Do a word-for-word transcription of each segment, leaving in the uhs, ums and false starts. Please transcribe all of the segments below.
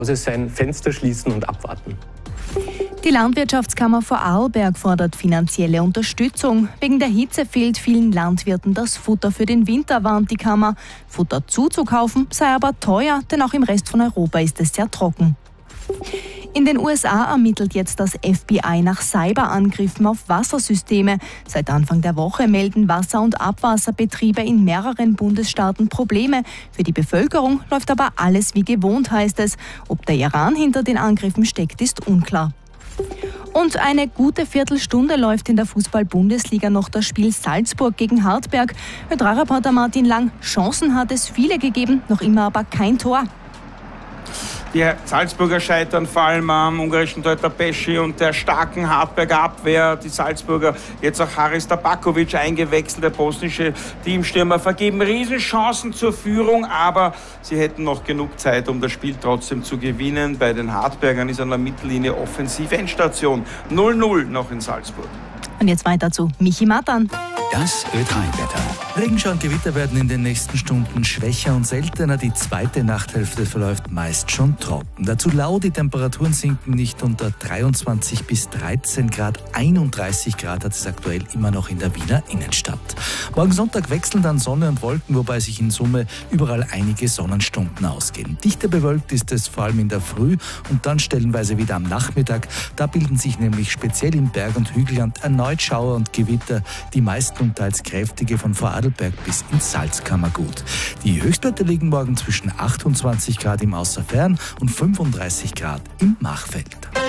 muss es sein, Fenster schließen und abwarten. Die Landwirtschaftskammer Vorarlberg fordert finanzielle Unterstützung. Wegen der Hitze fehlt vielen Landwirten das Futter für den Winter, warnt die Kammer. Futter zuzukaufen sei aber teuer, denn auch im Rest von Europa ist es sehr trocken. In den U S A ermittelt jetzt das F B I nach Cyberangriffen auf Wassersysteme. Seit Anfang der Woche melden Wasser- und Abwasserbetriebe in mehreren Bundesstaaten Probleme. Für die Bevölkerung läuft aber alles wie gewohnt, heißt es. Ob der Iran hinter den Angriffen steckt, ist unklar. Und eine gute Viertelstunde läuft in der Fußball-Bundesliga noch das Spiel Salzburg gegen Hartberg. Ö drei Reporter Martin Lang, Chancen hat es viele gegeben, noch immer aber kein Tor. Die Salzburger scheitern vor allem am ungarischen Deuter Pesci und der starken Hartberger Abwehr. Die Salzburger, jetzt auch Haris Tabakovic eingewechselt, der bosnische Teamstürmer, vergeben Riesenchancen zur Führung, aber sie hätten noch genug Zeit, um das Spiel trotzdem zu gewinnen. Bei den Hartbergern ist an der Mittellinie Offensiv-Endstation. null null noch in Salzburg. Und jetzt weiter zu Michi Matan. Das Ö drei Wetter. Regenschauer und Gewitter werden in den nächsten Stunden schwächer und seltener. Die zweite Nachthälfte verläuft meist schon trocken. Dazu lau, die Temperaturen sinken nicht unter dreiundzwanzig bis dreizehn Grad. einunddreißig Grad hat es aktuell immer noch in der Wiener Innenstadt. Morgen Sonntag wechseln dann Sonne und Wolken, wobei sich in Summe überall einige Sonnenstunden ausgehen. Dichter bewölkt ist es vor allem in der Früh und dann stellenweise wieder am Nachmittag. Da bilden sich nämlich speziell im Berg- und Hügelland erneut Schauer und Gewitter, die meisten und teils kräftige von Vorarlberg bis ins Salzkammergut. Die Höchstwerte liegen morgen zwischen achtundzwanzig Grad im Außerfern und fünfunddreißig Grad im Machfeld.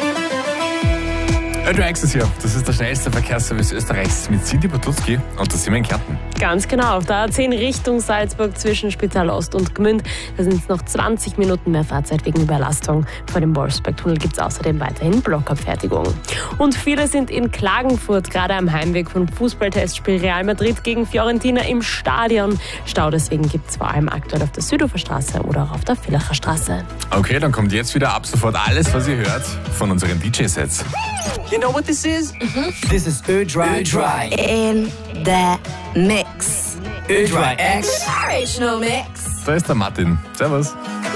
Ö drei ist hier. Das ist der schnellste Verkehrsservice Österreichs mit Cindy Batutzki und da sind wir in Kärnten. Ganz genau. Auf der A zehn Richtung Salzburg zwischen Spital Ost und Gmünd. Da sind es noch zwanzig Minuten mehr Fahrzeit wegen Überlastung. Vor dem Wolfsberg-Tunnel gibt es außerdem weiterhin Blockabfertigung. Und viele sind in Klagenfurt gerade am Heimweg vom Fußballtestspiel Real Madrid gegen Fiorentina im Stadion. Stau deswegen gibt es vor allem aktuell auf der Süduferstraße oder auch auf der Villacher Straße. Okay, dann kommt jetzt wieder ab sofort alles, was ihr hört, von unseren D J-Sets. You know what this is? Mm-hmm. This is Ö drei. Ö drei. In the mix. Ö drei X. Original mix. Da ist der Martin. Servus.